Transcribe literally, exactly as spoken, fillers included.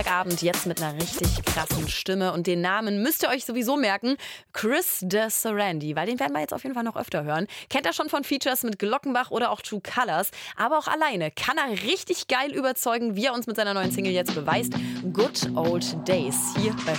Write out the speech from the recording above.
Abend jetzt mit einer richtig krassen Stimme und den Namen müsst ihr euch sowieso merken, Chris de Sarandí, weil den werden wir jetzt auf jeden Fall noch öfter hören. Kennt er schon von Features mit Glockenbach oder auch True Colors, aber auch alleine kann er richtig geil überzeugen, wie er uns mit seiner neuen Single jetzt beweist. Good Old Days hier bei